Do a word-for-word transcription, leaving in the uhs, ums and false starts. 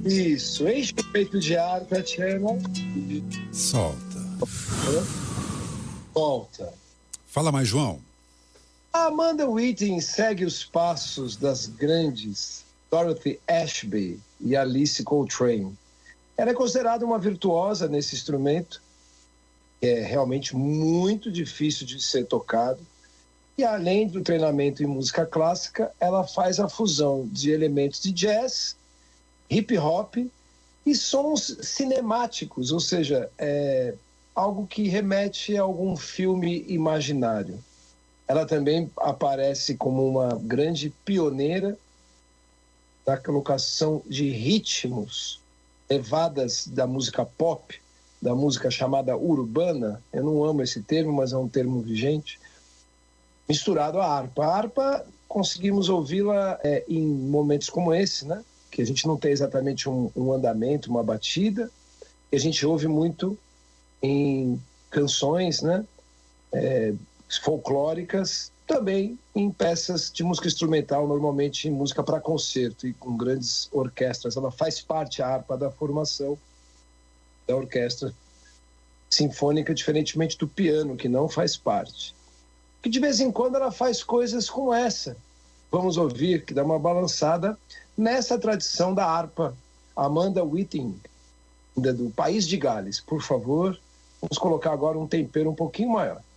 Isso, enche o peito de ar, Tatiana. Solta. Volta. Fala mais, João. A Amanda Whiting segue os passos das grandes Dorothy Ashby e Alice Coltrane. Ela é considerada uma virtuosa nesse instrumento, que é realmente muito difícil de ser tocado. E além do treinamento em música clássica, ela faz a fusão de elementos de jazz, hip hop e sons cinemáticos, ou seja, é algo que remete a algum filme imaginário. Ela também aparece como uma grande pioneira da colocação de ritmos levadas da música pop, da música chamada urbana. Eu não amo esse termo, mas é um termo vigente, misturado à harpa. A harpa, conseguimos ouvi-la é, em momentos como esse, né? Que a gente não tem exatamente um, um andamento, uma batida, e a gente ouve muito em canções, né? É, folclóricas, também em peças de música instrumental, normalmente em música para concerto e com grandes orquestras. Ela faz parte, a harpa, da formação da orquestra sinfônica, diferentemente do piano, que não faz parte. Que de vez em quando ela faz coisas como essa. Vamos ouvir, que dá uma balançada nessa tradição da harpa. Amanda Whiting, do País de Gales. Por favor, vamos colocar agora um tempero um pouquinho maior.